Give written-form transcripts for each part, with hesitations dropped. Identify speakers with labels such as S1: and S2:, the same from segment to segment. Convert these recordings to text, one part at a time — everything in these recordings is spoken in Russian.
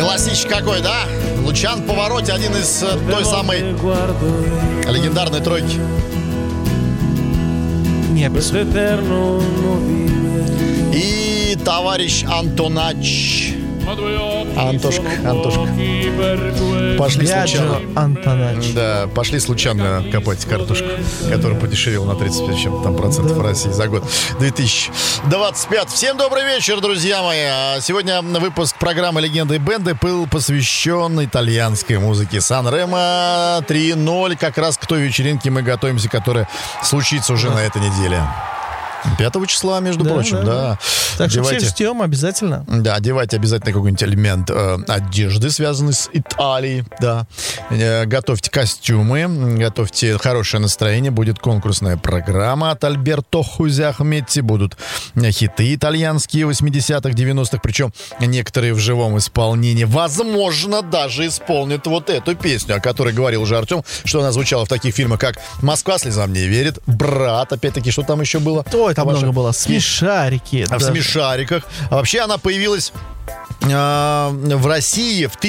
S1: Классический какой, да? Лучан Повороте, один из той самой легендарной тройки.
S2: Небес.
S1: И товарищ Антонач. Антошка. Пошли случайно.
S2: Антонач.
S1: Да, пошли случайно копать картошку, которая подешевела на 35% там процентов в России за год 2025. Всем добрый вечер, друзья мои. Сегодня выпуск программы «Легенды и бенды» был посвящен итальянской музыке. Сан-Ремо 3.0, как раз к той вечеринке мы готовимся, которая случится уже на этой неделе. 5 числа, между прочим, да.
S2: Так что все ждем обязательно.
S1: Да, одевайте обязательно какой-нибудь элемент одежды, связанный с Италией, да. Готовьте костюмы, готовьте хорошее настроение. Будет конкурсная программа от Альберто Хузиахметти. Будут хиты итальянские 80-х, 90-х. Причем некоторые в живом исполнении, возможно, даже исполнят вот эту песню, о которой говорил уже Артем, что она звучала в таких фильмах, как «Москва слезам не верит», «Брат», опять-таки, что там еще было?
S2: Ой, там много было. Смешарики.
S1: В смешариках. А вообще она появилась в России в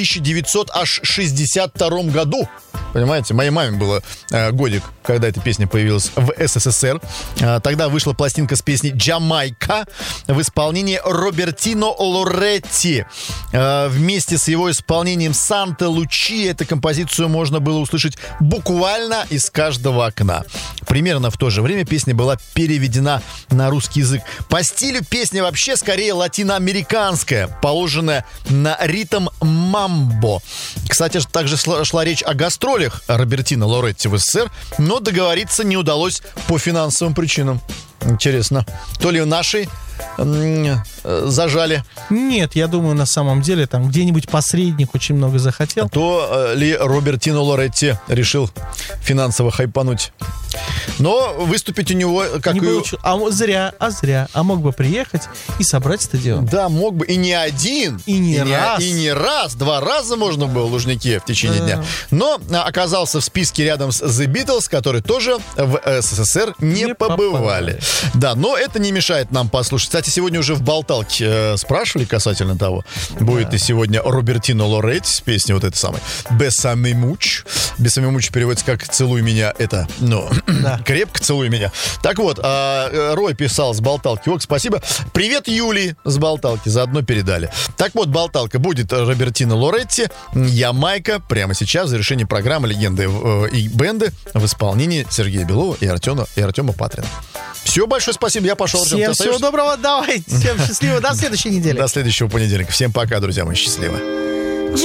S1: 1962 году. Понимаете, моей маме было годик, когда эта песня появилась в СССР. Тогда вышла пластинка с песней «Джамайка» в исполнении Робертино Лоретти. Вместе с его исполнением «Санта Лучи» эту композицию можно было услышать буквально из каждого окна. Примерно в то же время песня была переведена на русский язык. По стилю песня вообще скорее латиноамериканская, положенная на ритм мамбо. Кстати, также шла речь о гастролях Робертино Лоретти в СССР, но договориться не удалось по финансовым причинам. Интересно, то ли наши зажали?
S2: Нет, я думаю, на самом деле там где-нибудь посредник очень много захотел.
S1: То ли Робертино Лоретти решил финансово хайпануть. Но выступить у него как
S2: не получил. Зря. А мог бы приехать и собрать стадион.
S1: Да, мог бы. И не один.
S2: И не
S1: раз. 2 раза можно было в Лужнике в течение дня. Но оказался в списке рядом с The Beatles, которые тоже в СССР не побывали. Да, но это не мешает нам послушать. Кстати, сегодня уже в болталке спрашивали касательно того, будет ли сегодня Робертино Лоретти с песней вот этой самой «Бесами муч». «Бесами муч» переводится как «Целуй меня». Это, крепко целуй меня. Так вот, Рой писал с болталки. Ок, спасибо. Привет, Юлии с болталки. Заодно передали. Так вот, болталка будет Робертино Лоретти, «Ямайка». Прямо сейчас в завершении программы «Легенды и бенды» в исполнении Сергея Белова и Артема Патрина. Все, большое спасибо. Я пошел.
S2: Всем всего доброго. Давай. Всем счастливо. До следующей недели.
S1: До следующего понедельника. Всем пока, друзья мои. Счастливо.